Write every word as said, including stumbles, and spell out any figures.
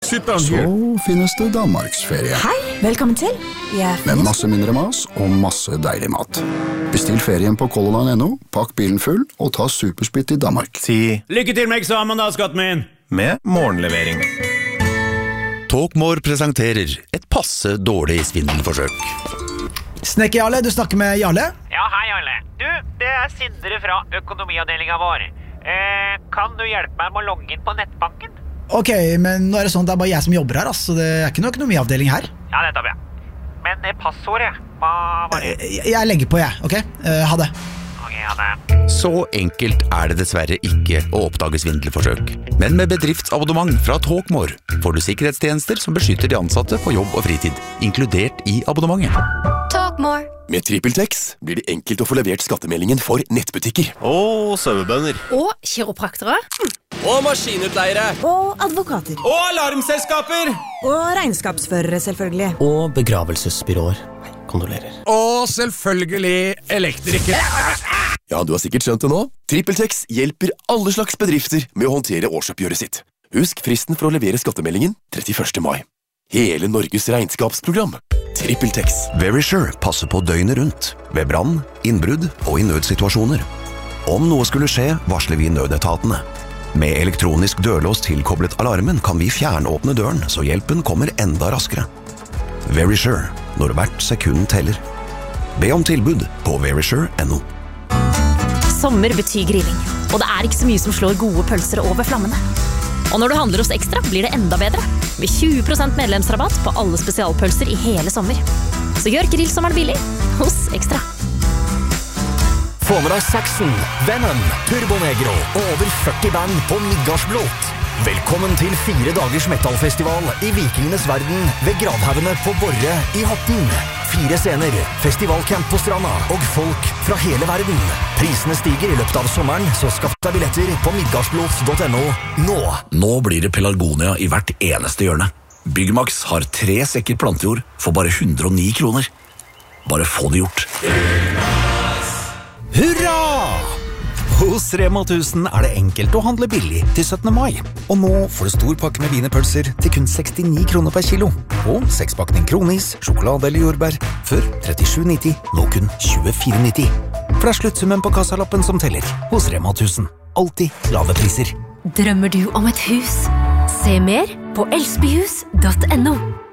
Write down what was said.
Sit down Så here. finnes det Danmarksferie. Hei, velkommen til. Vi er Med masse mindre mas og masse deilig mat. Bestill ferien på Color Line punktum no, pakk bilen full og ta superspitt i Danmark. Si Lykke til med eksamen da, skatten min! med morgenlevering. Talkmore presenterer et passe dårlig svindelforsøk. Snekker Jarle, du snakker med Jarle? Ja, hei Jarle. Du, det er Sindre fra økonomiavdelingen vår. Eh, kan du hjelpe meg med å logge inn på nettbanken? Ok, men nå er det sånn at det er bare jeg som jobber her, altså. Det er ikke noe økonomiavdeling her. Ja, nettopp, ja. Men det passordet, hva var det? Jeg, jeg legger på, jeg, ok? Uh, ha det. Ok, ja det. Så enkelt er det dessverre ikke å oppdage svindelforsøk. Men med bedriftsabonnement fra Talkmore får du sikkerhetstjenester som beskytter de ansatte på jobb og fritid, inkludert i abonnementet. Talkmore. Med TrippelTex blir det enkelt å få levert skattemeldingen for nettbutikker. Og sauebønder. Og kiropraktere. Og maskinutleiere. Og advokater. Og alarmselskaper. Og regnskapsførere, selvfølgelig. Og begravelsesbyråer. Kondolerer. Og selvfølgelig elektrikere. Ja, du har sikkert skjønt det nå. TrippelTex hjelper alle slags bedrifter med å håndtere årsoppgjøret sitt. Husk fristen for å levere skattemeldingen trettiførste mai. Hele Norges regnskapsprogram. TrippelTex. Verisure passer på døgnet rundt, ved brann, innbrudd og i nødsituasjoner. Om noe skulle skje, varsler vi nødetatene. Med elektronisk dørlås tilkoblet alarmen kan vi fjernåpne døren, så hjelpen kommer enda raskere. Verisure, når hvert sekund teller. Be om tilbud på verisure punktum no. Sommer betyr grilling, og det er ikke så mye som slår gode pølser over flammene. Og når du handler hos Ekstra, blir det enda bedre. Med tjue prosent medlemsrabatt på alle spesialpølser i hele sommer. Så gjør grillsommeren billig hos Ekstra. Få med deg Saxon, Venom, Turbonegro og over førti band på Midgardsblot. Velkommen til fire dagers metalfestival i Vikingenes verden ved Gravhaugene på Borre i Horten. Fire scener, festivalcamp på stranda og folk fra hele verden. Prisene stiger i løpet av sommeren, så skaff deg billetter på midgardsblot punktum no nå. Nå blir det pelargonia i hvert eneste hjørne. Byggmax har tre sekker plantejord for bare hundre og ni kroner. Bare få det gjort. Hurra! Hos Rema tusen er det enkelt å handle billig til syttende mai. Og nå får du stor pakke med wienerpølser til kun sekstini kroner per kilo. Og sekspakning kronis, sjokolade eller jordbær, før trettisju nitti, nå kun tjuefire nitti. For det er sluttsummen på kassalappen som teller. Hos Rema tusen. Alltid lave priser. Drømmer du om et hus? Se mer på elsbyhus punktum no.